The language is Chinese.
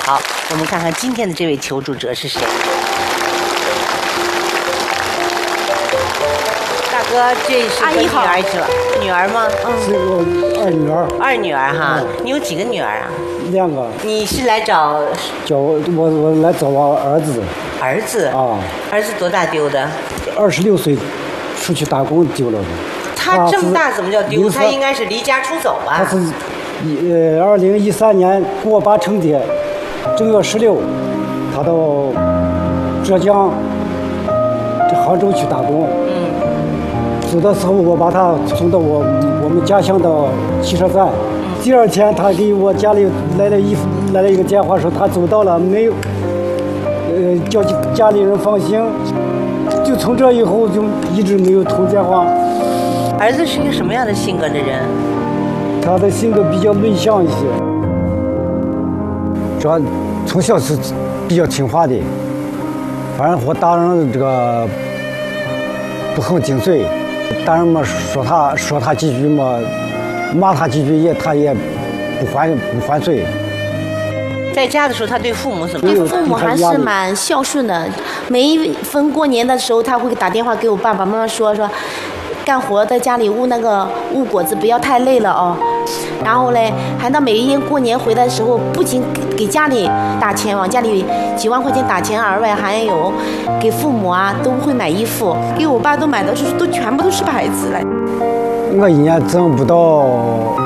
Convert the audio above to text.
好，我们看看今天的这位求助者是谁。大哥，这是个女儿是吧？女儿吗？ 是我二女儿。 二女儿哈，你有几个女儿啊 ？2个。 你是来找？ 我来找我儿子。 儿子啊？儿子多大丢的 ？26岁，出去打工丢了的。 他这么大怎么叫丢？他应该是离家出走啊。 他是2013年给我爸成爹，正月16，他到浙江这杭州去打工。走的时候，我把他送到我们家乡的汽车站。第2天，他给我家里来了一个电话，说他走到了，没有，叫家里人放心。就从这以后就一直没有通电话。 儿子是一个什么样的性格的人？ 他的性格比较内向一些，主要从小是比较听话的，反正和大人这个不很顶嘴。大人嘛说他几句嘛，骂他几句他也不还嘴。 在家的时候，他对父母怎么样？ 对父母还是蛮孝顺的。每一逢过年的时候，他会打电话给我爸爸妈妈说，干活在家里焐果子不要太累了哦。然后嘞，还到每一年过年回来的时候，不仅给家里打钱，往家里几万块钱打钱而外，还有给父母啊都会买衣服，给我爸都买的都全部都是牌子了。 我一年挣不到